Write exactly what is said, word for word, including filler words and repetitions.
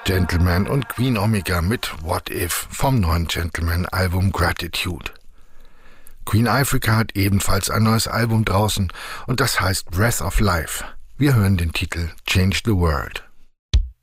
Gentleman und Queen Omega mit What If vom neuen Gentleman-Album Gratitude. Queen Ifrica hat ebenfalls ein neues Album draußen und das heißt Breath of Life. Wir hören den Titel Change the World.